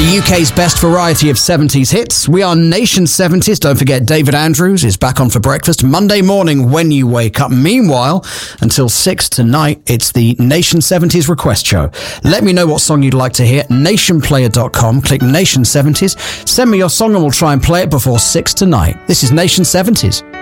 The UK's best variety of 70s hits. We are Nation 70s. Don't forget, David Andrews is back on for breakfast Monday morning when you wake up. Meanwhile, until 6 tonight, it's the Nation 70s request show. Let me know what song you'd like to hear. Nationplayer.com. Click Nation 70s. Send me your song and we'll try and play it before 6 tonight. This is Nation 70s.